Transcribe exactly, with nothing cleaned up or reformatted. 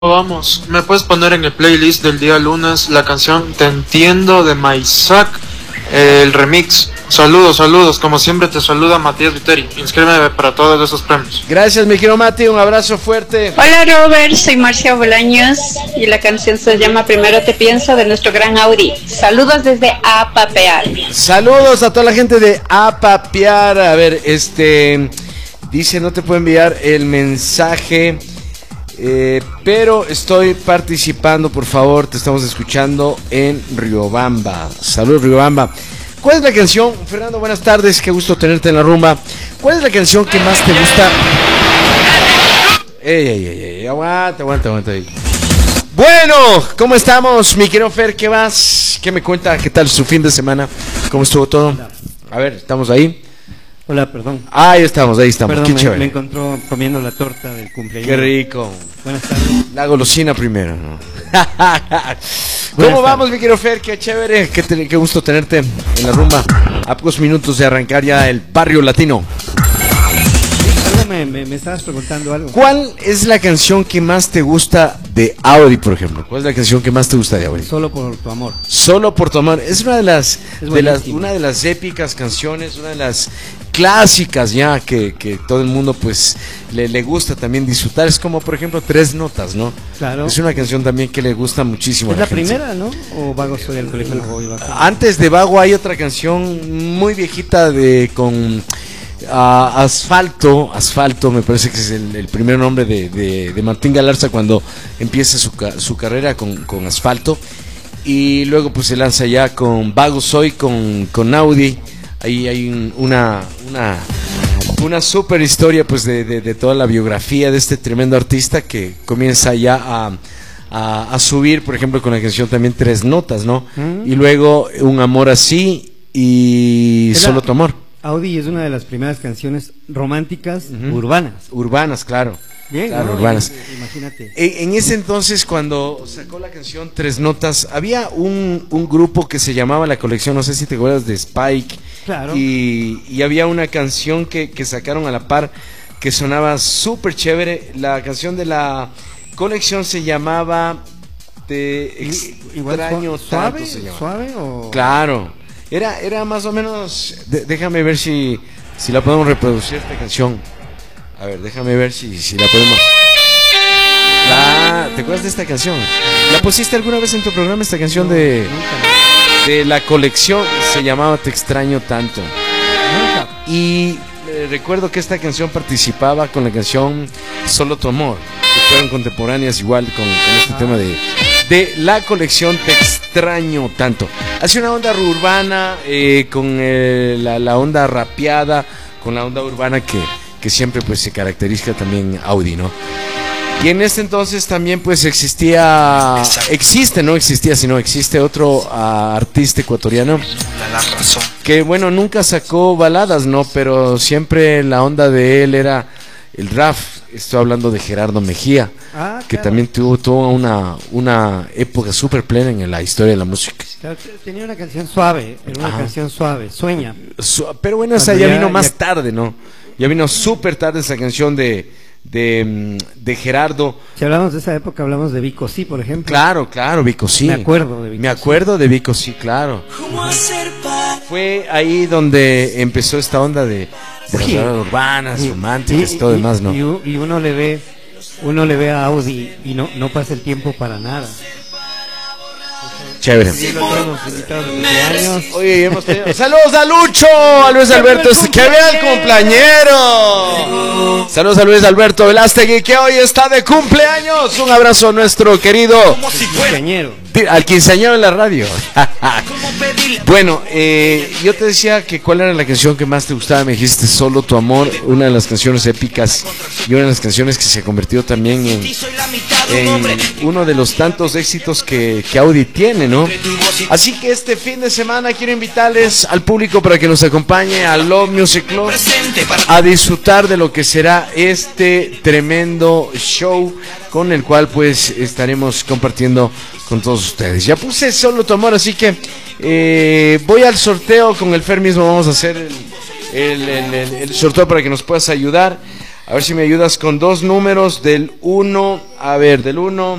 Vamos, ¿me puedes poner en el playlist del día lunes la canción Te Entiendo de Maisak, el remix? Saludos, saludos, como siempre te saluda Matías Viteri. Inscríbeme para todos esos premios. Gracias, mi querido Mati, un abrazo fuerte. Hola Robert, soy Marcia Bolaños y la canción se llama Primero Te Pienso, de nuestro gran Audi. Saludos desde Apapear. Saludos a toda la gente de Apapear. A ver, este dice no te puedo enviar el mensaje, eh, pero estoy participando, por favor, te estamos escuchando en Riobamba. Saludos, Riobamba. ¿Cuál es la canción? Fernando, buenas tardes, qué gusto tenerte en la rumba. ¿Cuál es la canción que más te gusta? Ey, ey, ey, ey, aguanta, aguanta, aguanta ahí. Bueno, ¿cómo estamos, mi querido Fer? ¿Qué más? ¿Qué me cuenta? ¿Qué tal su fin de semana? ¿Cómo estuvo todo? A ver, ¿estamos ahí? Hola, perdón. Ah, ahí estamos, ahí estamos. Perdón, Qué me, chévere. me encontró comiendo la torta del cumpleaños. Qué rico. Buenas tardes. La golosina primero, ¿no? ¿Cómo Buenas vamos, tardes. mi querido Fer? Qué chévere, qué, te- qué gusto tenerte en la rumba. A pocos minutos de arrancar ya el barrio latino. Algo me, me, me estabas preguntando algo. ¿Cuál es la canción que más te gusta de Audi, por ejemplo? ¿Cuál es la canción que más te gusta de Audi? Solo por tu amor. Solo por tu amor. Es una de las, Es de las buenísimo. una de las épicas canciones, una de las clásicas ya que, que todo el mundo pues le, le gusta también disfrutar. Es como por ejemplo Tres Notas, ¿no? Claro. Es una canción también que le gusta muchísimo. Es a la gente. primera, ¿no? O Vago soy del colegio no voy, Vago. Antes de Vago hay otra canción muy viejita de con ah, Asfalto, Asfalto me parece que es el, el primer nombre de, de, de Martín Galarza cuando empieza su, ca- su carrera con, con Asfalto, y luego pues se lanza ya con Vago Soy con, con Audi. Ahí hay un- una una una super historia pues de, de, de toda la biografía de este tremendo artista que comienza ya a A, a subir, por ejemplo, con la canción también Tres Notas, ¿no? Mm. Y luego Un Amor Así y Es la- Solo Tu Amor. Audi es una de las primeras canciones románticas Ujú. urbanas. Urbanas, claro. Bien, Claro, ¿no? urbanas. I- Imagínate. En, en ese entonces, cuando sacó la canción Tres Notas, había un, un grupo que se llamaba La Colección, no sé si te acuerdas de Spike. Claro. Y, y había una canción que, que sacaron a la par que sonaba súper chévere. La canción de la colección se llamaba Te I- Igual Extraño su- Tanto, suave, se llama. suave o Claro, era, era más o menos, de- déjame ver si, si la podemos reproducir esta canción. A ver, déjame ver si, si la podemos. La, ¿te acuerdas de esta canción? ¿La pusiste alguna vez en tu programa esta canción de, nunca, de la colección? Se llamaba Te Extraño Tanto. nunca. Y eh, recuerdo que esta canción participaba con la canción Solo Tu Amor, que fueron contemporáneas igual con, con este Ah. tema de, de la colección Te Extraño Tanto. Hace una onda urbana, eh, con eh, la, la onda rapeada, con la onda urbana que, que siempre pues se caracteriza también Audi, ¿no? Y en este entonces también pues existía, existe, no existía, sino existe otro ah, artista ecuatoriano que bueno, nunca sacó baladas, ¿no? Pero siempre la onda de él era el rap. Estoy hablando de Gerardo Mejía, Ah, que claro. también tuvo toda una, una época súper plena en la historia de la música. Claro, tenía una canción suave, era una Ajá. canción suave, Sueña. Su- Pero bueno, esa Cuando ya ya- vino más ya- tarde, ¿no? Ya vino súper tarde esa canción de, de, mm, de Gerardo. Si hablamos de esa época, hablamos de Vico, sí, por ejemplo. Claro, claro, Vico sí. Me acuerdo de Vico Me Sí. acuerdo de Vico sí, claro. Fue ahí donde empezó esta onda de, de las Oye, baladas urbanas, Y- románticas y- y todo y- demás, ¿no? Y, u- y uno le ve, uno le ve a Audi y no, no pasa el tiempo para nada. Chévere. Sí, lo tenemos invitado de cumpleaños. Oye, hemos tenido... ¡Saludos a Lucho! A Luis Alberto, que vea el cumpleañero. Saludos a Luis Alberto Velástegui, que hoy está de cumpleaños. Un abrazo a nuestro querido Cumpleañero. al quinceañero en la radio. Bueno, eh, yo te decía que cuál era la canción que más te gustaba. Me dijiste Solo Tu Amor, una de las canciones épicas y una de las canciones que se convirtió también en, en uno de los tantos éxitos que, que Audi tiene, ¿no? Así que este fin de semana quiero invitarles al público para que nos acompañe a Love Music Club a disfrutar de lo que será este tremendo show con el cual pues estaremos compartiendo con todos ustedes. Ya puse Solo Tu Amor, así que eh, voy al sorteo con el Fer mismo. Vamos a hacer el, el, el, el- el sorteo para que nos puedas ayudar. A ver si me ayudas con dos números del uno. A ver, del uno